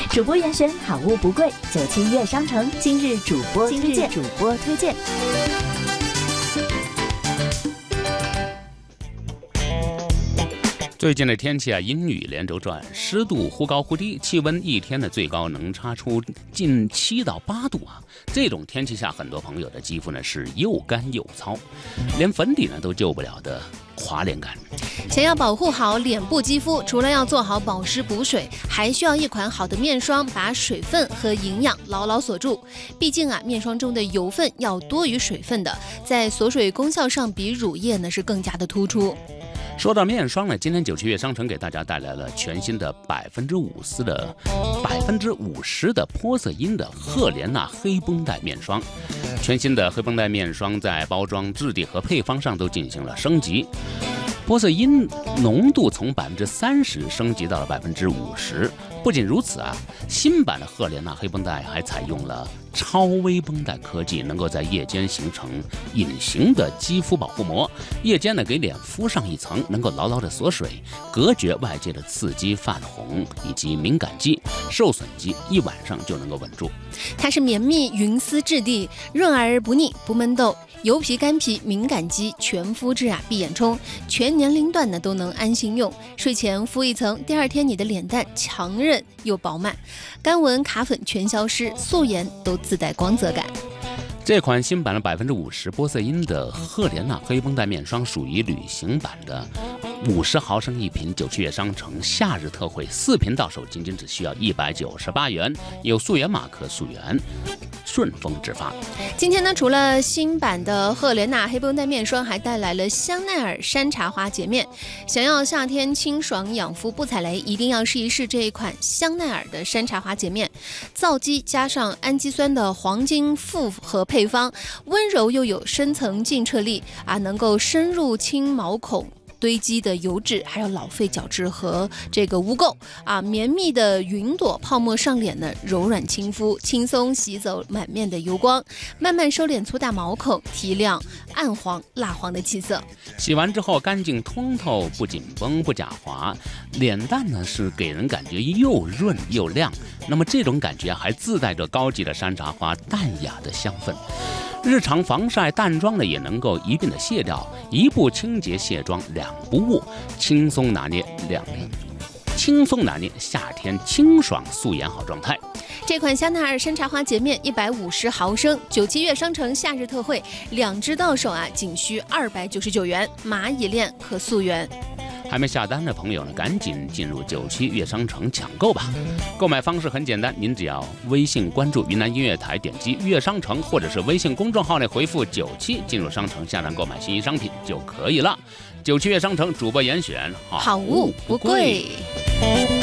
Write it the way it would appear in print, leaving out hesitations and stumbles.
主播严选好物不贵，97悦商城今日主播推荐。 最近的天气阴雨连轴转，湿度忽高忽低，气温一天的最高能差出近7到8度这种天气下，很多朋友的肌肤呢是又干又糙，连粉底呢都救不了的垮脸感。 想要保护好脸部肌肤，除了要做好保湿补水，还需要一款好的面霜，把水分和营养牢牢锁住。毕竟面霜中的油分要多于水分的，在锁水功效上比乳液呢是更加的突出。 说到面霜呢，今天97悦商城给大家带来了全新的50%的玻色因的赫莲娜黑绷带面霜。全新的黑绷带面霜在包装、质地和配方上都进行了升级，玻色因浓度从30%升级到了50%。不仅如此新版的赫莲娜黑绷带还采用了超微绷带科技，能够在夜间形成隐形的肌肤保护膜，夜间呢给脸敷上一层，能够牢牢的锁水，隔绝外界的刺激、泛红以及敏感肌、受损肌，一晚上就能够稳住。 它是绵密云丝质地，润而不腻，不闷痘，油皮、干皮、敏感肌全肤质闭眼冲，全年龄段呢都能安心用。睡前敷一层，第二天你的脸蛋强韧又饱满，干纹、卡粉全消失，素颜都自带光泽感。 这款新版的50%玻色因的赫莲娜黑绷带面霜属于旅行版的50毫升一瓶，97悦商城夏日特惠，4瓶到手仅只需要198元，有溯源码可溯源，顺丰直发。 今天呢，除了新版的赫莲娜黑绷带面霜，还带来了香奈儿山茶花洁面。想要夏天清爽养肤不踩雷，一定要试一试这一款香奈儿的山茶花洁面。皂基加上氨基酸的黄金复合配方，温柔又有深层净澈力能够深入清毛孔堆积的油脂，还有老废角质和这个污垢绵密的云朵泡沫上脸呢，柔软亲肤，轻松洗走满面的油光，慢慢收敛粗大毛孔，提亮暗黄蜡黄的气色。 洗完之后干净通透，不紧绷不假滑，脸蛋呢是给人感觉又润又亮。那么这种感觉还自带着高级的山茶花淡雅的香氛。日常防晒淡妆呢也能够一并的卸掉，一步清洁卸妆两不误，轻松拿捏夏天清爽素颜好状态。 这款香奈儿山茶花洁面150毫升，97悦商城夏日特惠，2支到手仅需299元，蚂蚁链可溯源。 还没下单的朋友呢，赶紧进入97悦商城抢购吧！购买方式很简单，您只要微信关注云南音乐台，点击悦商城，或者是微信公众号内回复97进入商城下单购买心仪商品就可以了。97悦商城主播严选， 好物不贵。